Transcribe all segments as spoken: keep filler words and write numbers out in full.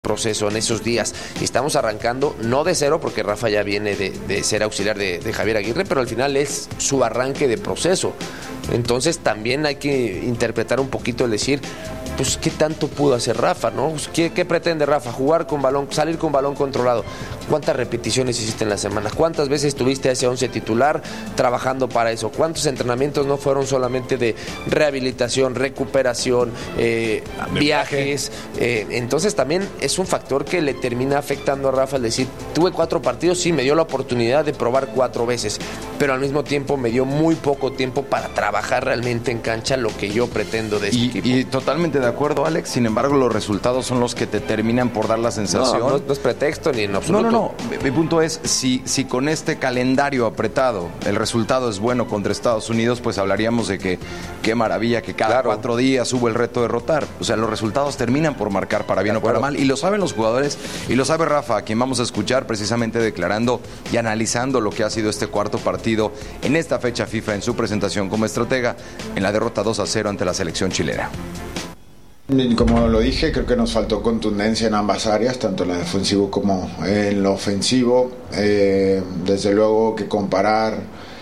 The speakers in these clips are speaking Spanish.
proceso en esos días. Estamos arrancando no de cero, porque Rafa ya viene de, de ser auxiliar de, de Javier Aguirre, pero al final es su arranque de proceso. Entonces también hay que interpretar un poquito el decir, pues qué tanto pudo hacer Rafa, ¿no? ¿Qué, qué pretende Rafa? Jugar con balón, salir con balón controlado. ¿Cuántas repeticiones hiciste en la semana? ¿Cuántas veces estuviste a ese once titular trabajando para eso? ¿Cuántos entrenamientos no fueron solamente de rehabilitación, recuperación, eh, viajes? Eh, entonces también es un factor que le termina afectando a Rafa, el decir, tuve cuatro partidos, sí, me dio la oportunidad de probar cuatro veces, pero al mismo tiempo me dio muy poco tiempo para trabajar realmente en cancha lo que yo pretendo de este y, equipo. Y totalmente de acuerdo, Alex, sin embargo los resultados son los que te terminan por dar la sensación. No, no, no es pretexto ni en absoluto. No, no, no, mi, mi punto es, si, si con este calendario apretado el resultado es bueno contra Estados Unidos, pues hablaríamos de que qué maravilla que cada claro. cuatro días hubo el reto de rotar. O sea, los resultados terminan por marcar para bien o para mal, y lo saben los jugadores, y lo sabe Rafa, a quien vamos a escuchar precisamente declarando y analizando lo que ha sido este cuarto partido en esta fecha FIFA en su presentación como estratega en la derrota dos a cero ante la selección chilena. Como lo dije, creo que nos faltó contundencia en ambas áreas, tanto en lo defensivo como en lo ofensivo. Eh, desde luego que comparar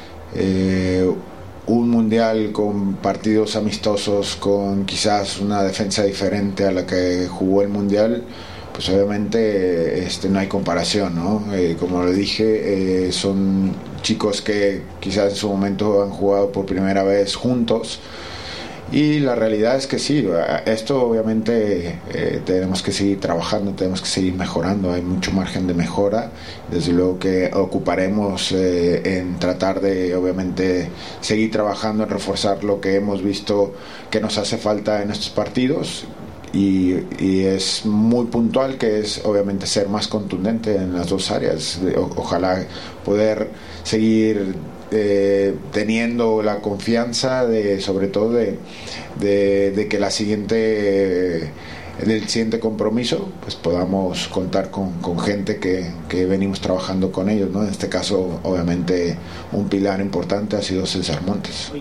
eh, un mundial con partidos amistosos, con quizás una defensa diferente a la que jugó el mundial, pues obviamente este, no hay comparación, ¿no? Eh, como lo dije, eh, son chicos que quizás en su momento han jugado por primera vez juntos. Y la realidad es que sí, esto obviamente eh, tenemos que seguir trabajando, tenemos que seguir mejorando, hay mucho margen de mejora, desde luego que ocuparemos eh, en tratar de obviamente seguir trabajando en reforzar lo que hemos visto que nos hace falta en estos partidos. Y, y es muy puntual, que es obviamente ser más contundente en las dos áreas. O, ojalá poder seguir eh, teniendo la confianza de, sobre todo de, de, de que la siguiente en el siguiente compromiso pues podamos contar con, con gente que, que venimos trabajando con ellos, ¿no? En este caso obviamente un pilar importante ha sido César Montes.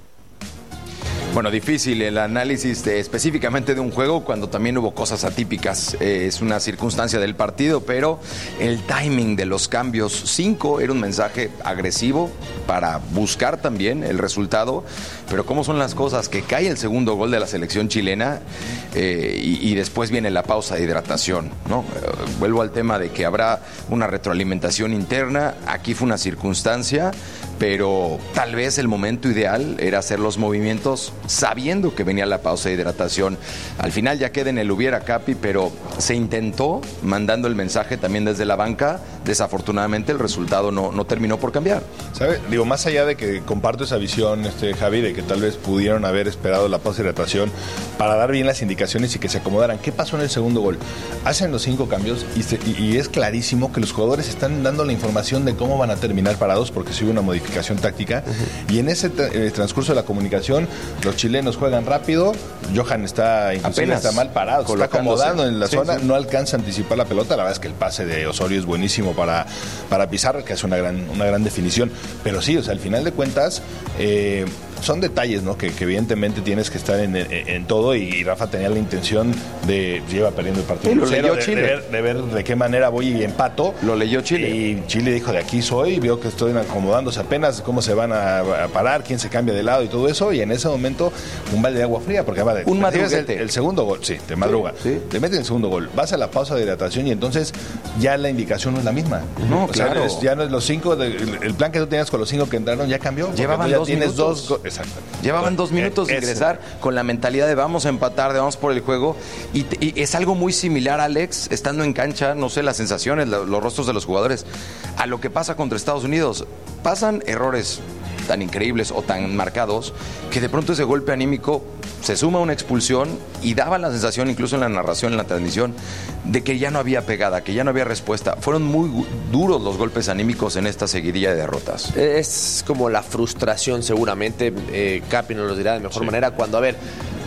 Bueno, difícil el análisis de, específicamente de un juego cuando también hubo cosas atípicas. Eh, es una circunstancia del partido, pero el timing de los cambios, cinco, era un mensaje agresivo para buscar también el resultado. Pero cómo son las cosas, que cae el segundo gol de la selección chilena eh, y, y después viene la pausa de hidratación, ¿no? Eh, vuelvo al tema de que habrá una retroalimentación interna. Aquí fue una circunstancia, pero tal vez el momento ideal era hacer los movimientos sabiendo que venía la pausa de hidratación. Al final ya queda en el hubiera, Capi, pero se intentó mandando el mensaje también desde la banca. Desafortunadamente el resultado no, no terminó por cambiar. ¿Sabe? Digo, más allá de que comparto esa visión, este, Javi, de que tal vez pudieron haber esperado la pausa de hidratación para dar bien las indicaciones y que se acomodaran. ¿Qué pasó en el segundo gol? Hacen los cinco cambios y, se, y, y es clarísimo que los jugadores están dando la información de cómo van a terminar parados, porque si hubo una modificación táctica. Uh-huh. Y en ese tra- eh, transcurso de la comunicación, los chilenos juegan rápido, Johan está inclusive está mal parado, se está acomodando en la sí, zona, sí. no alcanza a anticipar la pelota. La verdad es que el pase de Osorio es buenísimo para, para Pizarro, que hace una gran, una gran definición. Pero sí, o sea, al final de cuentas, eh, son detalles, ¿no? Que, que evidentemente tienes que estar en, en, en todo, y Rafa tenía la intención de lleva perdiendo el partido. Sí, lo leyó de, Chile. De ver, de ver de qué manera voy y empato. Lo leyó Chile. Y Chile dijo, de aquí soy, veo que estoy acomodándose apenas, cómo se van a, a parar, quién se cambia de lado y todo eso, y en ese momento un balde de agua fría, porque va de, un madruguete. El, el segundo gol, sí, te madruga. Sí, sí. Te meten el segundo gol, vas a la pausa de hidratación y entonces ya la indicación no es la misma. No, o claro. sea, es, ya no es los cinco, de, el, el plan que tú tenías con los cinco que entraron ya cambió. Llevaban ya dos tienes minutos. dos, exacto. Llevaban dos minutos de ingresar con la mentalidad de vamos a empatar, de vamos por el juego, y, te, y es algo muy similar, Alex, estando en cancha, no sé, las sensaciones, los, los rostros de los jugadores, a lo que pasa contra Estados Unidos. Pasan errores tan increíbles o tan marcados que de pronto ese golpe anímico se suma a una expulsión, y daba la sensación, incluso en la narración, en la transmisión, de que ya no había pegada, que ya no había respuesta. Fueron muy duros los golpes anímicos en esta seguidilla de derrotas. Es como la frustración, seguramente, eh, Capi nos lo dirá de mejor sí. manera, cuando, a ver,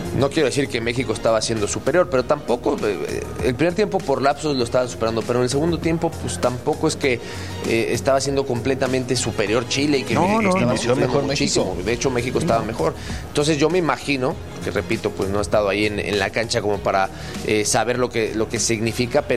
No quiero decir que México estaba siendo superior, pero tampoco, eh, el primer tiempo por lapsos lo estaban superando, pero en el segundo tiempo pues tampoco es que eh, estaba siendo completamente superior Chile y que No, México no, estaba inició sufriendo mejor muchísimo. México. De hecho, México estaba mejor. Entonces yo me imagino, que repito, pues no he estado ahí en, en la cancha como para eh, saber lo que, lo que significa, pero